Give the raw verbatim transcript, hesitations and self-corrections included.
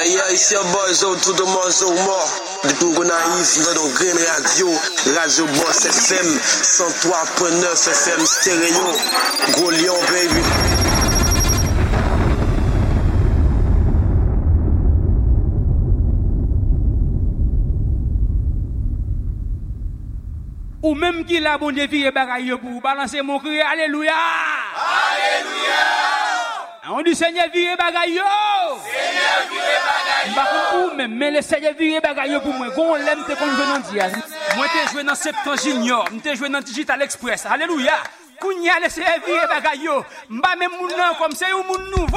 Yeah, yeah, it's your boy Zo to the more Zo more. Depuis qu'on a ici, dans Green Radio, Radio Boss F M, cent trois point neuf F M stéréo, Gros Lyon, baby. Ou même qui la bon Dieu vie bagaille pour balancer mon cri alléluia. Alléluia. On dit Seigneur vie bagaille. Seigneur vie bagaille. Pas ou même mais le Seigneur vie bagaille pour moi. Gon l'aime te kon jouer dans dia. Moi t'ai joué dans Septembre Junior, m'te joué dans Digital Express. Alléluia. Kounya le Seigneur vie bagaille. M'pa même moun nan comme c'est ou moun nouveau.